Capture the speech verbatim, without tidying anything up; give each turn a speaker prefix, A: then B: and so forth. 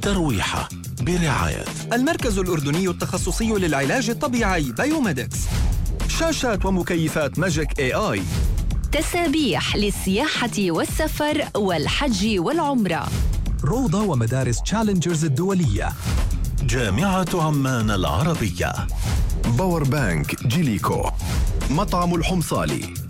A: الترويحة برعاية
B: المركز الأردني التخصصي للعلاج الطبيعي بايوميدكس. شاشات ومكيفات ماجيك اي اي.
C: تسابيح للسياحة والسفر والحج والعمرة.
D: روضة ومدارس تشالنجرز الدولية.
A: جامعة عمان العربية.
E: باور بانك جيليكو. مطعم الحمصالي.